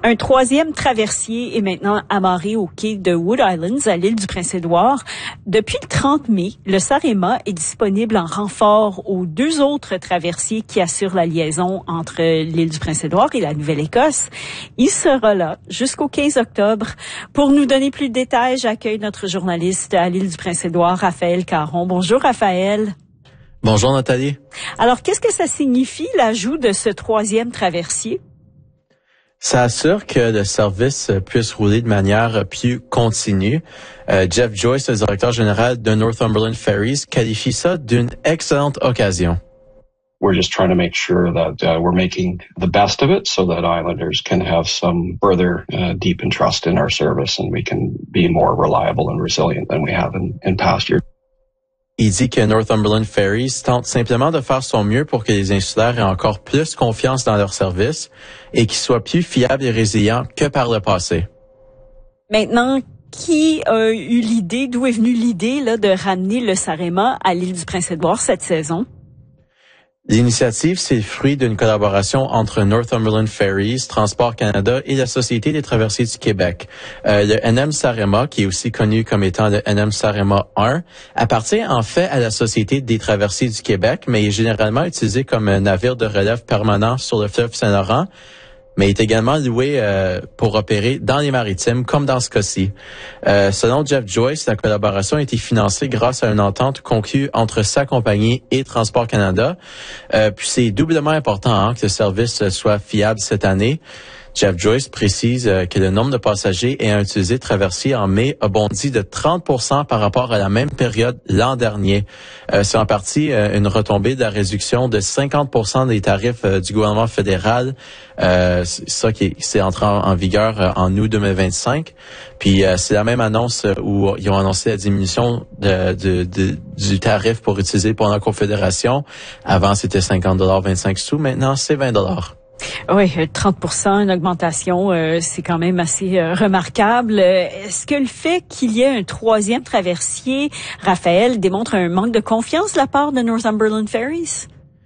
Un troisième traversier est maintenant amarré au quai de Wood Islands, à l'île du Prince-Édouard. Depuis le 30 mai, le Sarema est disponible en renfort aux deux autres traversiers qui assurent la liaison entre l'île du Prince-Édouard et la Nouvelle-Écosse. Il sera là jusqu'au 15 octobre. Pour nous donner plus de détails, j'accueille notre journaliste à l'île du Prince-Édouard, Raphaël Caron. Bonjour Raphaël. Bonjour Nathalie. Alors, qu'est-ce que ça signifie, l'ajout de ce troisième traversier? Ça assure que le service puisse rouler de manière plus continue. Jeff Joyce, le directeur général de Northumberland Ferries, qualifie ça d'une excellente occasion. We're just trying to make sure that we're making the best of it so that islanders can have some further deep trust in our service and we can be more reliable and resilient than we have in past years. Il dit que Northumberland Ferries tente simplement de faire son mieux pour que les insulaires aient encore plus confiance dans leur service et qu'ils soient plus fiables et résilients que par le passé. Maintenant, qui a eu l'idée, d'où est venue l'idée là, de ramener le Sarema à l'île du Prince-Édouard cette saison? L'initiative, c'est le fruit d'une collaboration entre Northumberland Ferries, Transport Canada et la Société des traversiers du Québec. Le NM Sarema, qui est aussi connu comme étant le NM Sarema 1, appartient en fait à la Société des traversiers du Québec, mais est généralement utilisé comme un navire de relève permanent sur le fleuve Saint-Laurent, mais est également loué pour opérer dans les maritimes, comme dans ce cas-ci. Selon Jeff Joyce, la collaboration a été financée grâce à une entente conclue entre sa compagnie et Transport Canada. Puis c'est doublement important que le service soit fiable cette année. Jeff Joyce précise que le nombre de passagers ayant utilisé traversier en mai a bondi de 30% par rapport à la même période l'an dernier. C'est en partie une retombée de la réduction de 50% des tarifs du gouvernement fédéral. C'est entré en vigueur en août 2025. Puis c'est la même annonce où ils ont annoncé la diminution du tarif pour utiliser pour la Confédération. Avant, c'était 50,25 $. Maintenant, c'est 20 $. Oui, 30%, une augmentation, c'est quand même assez remarquable. Est-ce que le fait qu'il y ait un troisième traversier, Raphaël, démontre un manque de confiance de la part de Northumberland Ferries?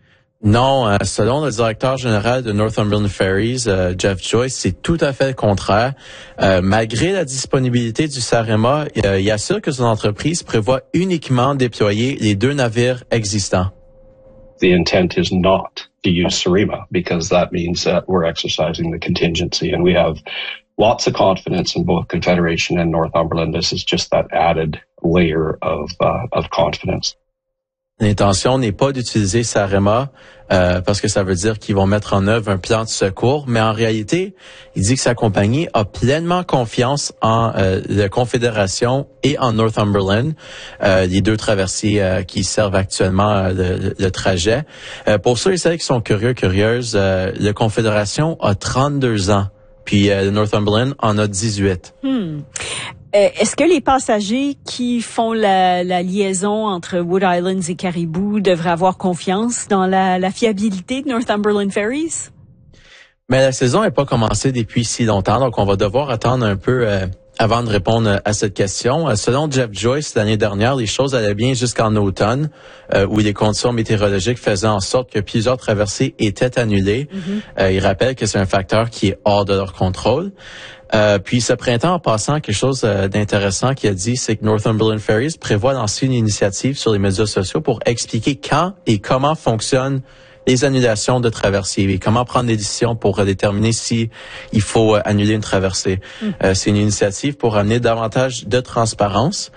Non, selon le directeur général de Northumberland Ferries, Jeff Joyce, c'est tout à fait le contraire. Malgré la disponibilité du Sarema, il assure que son entreprise prévoit uniquement déployer les deux navires existants. The intent is not to use Sarema because that means that we're exercising the contingency and we have lots of confidence in both Confederation and Northumberland. This is just that added layer of confidence. L'intention n'est pas d'utiliser Sarema parce que ça veut dire qu'ils vont mettre en œuvre un plan de secours, mais en réalité, il dit que sa compagnie a pleinement confiance en la Confédération et en Northumberland, les deux traversiers qui servent actuellement le trajet. Pour ceux et celles qui sont curieuses, la Confédération a 32 ans, puis le Northumberland en a 18. Est-ce que les passagers qui font la liaison entre Wood Islands et Caribou devraient avoir confiance dans la fiabilité de Northumberland Ferries? Mais la saison n'est pas commencée depuis si longtemps, donc on va devoir attendre un peu avant de répondre à cette question. Selon Jeff Joyce, l'année dernière, les choses allaient bien jusqu'en automne, où les conditions météorologiques faisaient en sorte que plusieurs traversées étaient annulées. Il rappelle que c'est un facteur qui est hors de leur contrôle. Puis ce printemps, en passant, quelque chose d'intéressant qu'il a dit, c'est que Northumberland Ferries prévoit lancer une initiative sur les médias sociaux pour expliquer quand et comment fonctionnent les annulations de traversiers et comment prendre des décisions pour déterminer si il faut annuler une traversée. C'est une initiative pour amener davantage de transparence.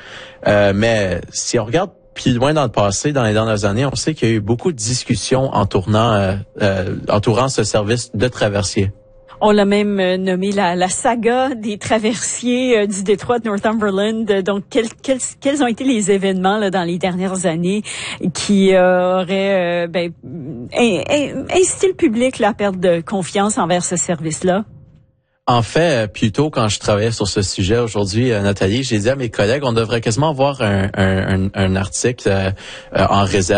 Mais si on regarde plus loin dans le passé, dans les dernières années, on sait qu'il y a eu beaucoup de discussions entourant ce service de traversiers. On l'a même nommé la saga des traversiers du détroit de Northumberland. Donc, quels ont été les événements là, dans les dernières années qui auraient incité le public là, à perdre de confiance envers ce service-là? En fait, plus tôt, quand je travaillais sur ce sujet aujourd'hui, Nathalie, j'ai dit à mes collègues, on devrait quasiment avoir un article en réserve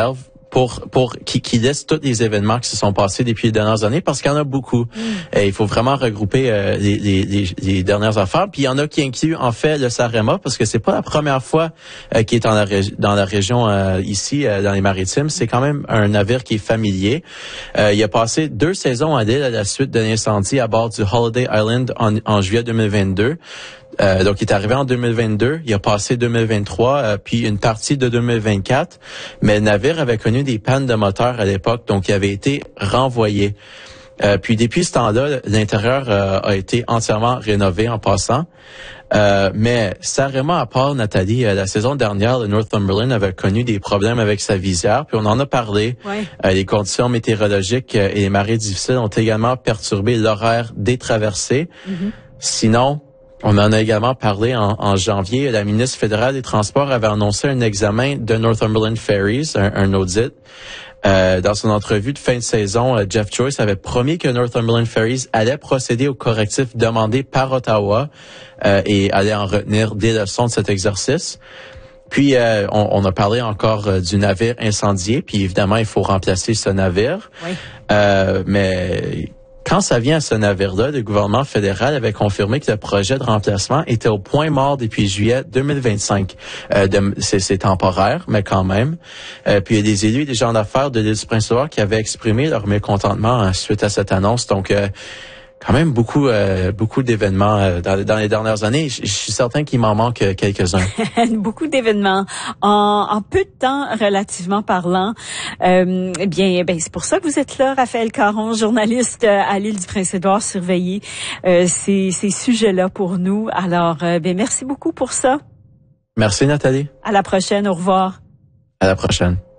qui liste tous les événements qui se sont passés depuis les dernières années, parce qu'il y en a beaucoup. Il faut vraiment regrouper les dernières affaires. Puis il y en a qui incluent en fait le Sarema, parce que c'est pas la première fois qu'il est dans la région ici, dans les Maritimes. C'est quand même un navire qui est familier. Il a passé 2 saisons à l'île à la suite d'un incendie à bord du Holiday Island en juillet 2022. Donc, il est arrivé en 2022, il a passé 2023, puis une partie de 2024, mais le navire avait connu des pannes de moteur à l'époque, donc il avait été renvoyé. Puis depuis ce temps-là, l'intérieur a été entièrement rénové en passant. Mais Sarema, à part Nathalie, la saison dernière, le Northumberland avait connu des problèmes avec sa visière, puis on en a parlé. Ouais. Les conditions météorologiques et les marées difficiles ont également perturbé l'horaire des traversées. Sinon, on en a également parlé en janvier. La ministre fédérale des Transports avait annoncé un examen de Northumberland Ferries, un audit. Dans son entrevue de fin de saison, Jeff Joyce avait promis que Northumberland Ferries allait procéder aux correctifs demandés par Ottawa et allait en retenir des leçons de cet exercice. Puis, on a parlé encore du navire incendié, puis évidemment, il faut remplacer ce navire. Oui. Mais quand ça vient à ce navire-là, le gouvernement fédéral avait confirmé que le projet de remplacement était au point mort depuis juillet 2025. C'est temporaire, mais quand même. Puis il y a des élus et des gens d'affaires de l'île du Prince-Édouard qui avaient exprimé leur mécontentement suite à cette annonce. Donc, quand même beaucoup d'événements dans les dernières années. Je suis certain qu'il m'en manque quelques-uns. Beaucoup d'événements en peu de temps, relativement parlant. Bien, c'est pour ça que vous êtes là, Raphaël Caron, journaliste à l'île du Prince-Édouard, surveiller ces sujets-là pour nous. Alors, merci beaucoup pour ça. Merci, Nathalie. À la prochaine. Au revoir. À la prochaine.